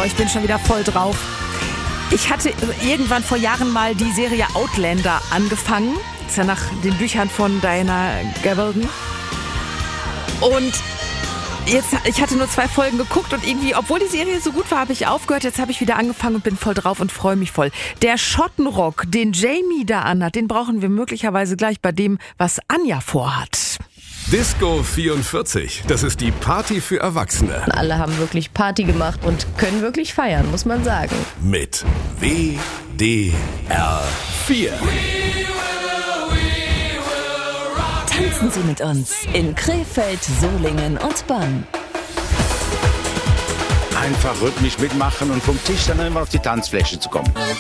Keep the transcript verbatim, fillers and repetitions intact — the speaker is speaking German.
Oh, ich bin schon wieder voll drauf. Ich hatte irgendwann vor Jahren mal die Serie Outlander angefangen. Das ist ja nach den Büchern von Diana Gabaldon. Und jetzt, ich hatte nur zwei Folgen geguckt und irgendwie, obwohl die Serie so gut war, habe ich aufgehört. Jetzt habe ich wieder angefangen und bin voll drauf und freue mich voll. Der Schottenrock, den Jamie da anhat, den brauchen wir möglicherweise gleich bei dem, was Anja vorhat. Disco vierundvierzig, das ist die Party für Erwachsene. Alle haben wirklich Party gemacht und können wirklich feiern, muss man sagen. Mit W D R vier. Tanzen Sie mit uns in Krefeld, Solingen und Bonn. Einfach rhythmisch mitmachen und vom Tisch dann immer auf die Tanzfläche zu kommen.